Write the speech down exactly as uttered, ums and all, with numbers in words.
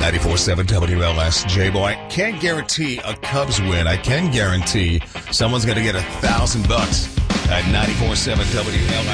ninety-four point seven W L S. J-Boy, can't guarantee a Cubs win. I can guarantee someone's going to get a thousand bucks at ninety-four point seven W L S.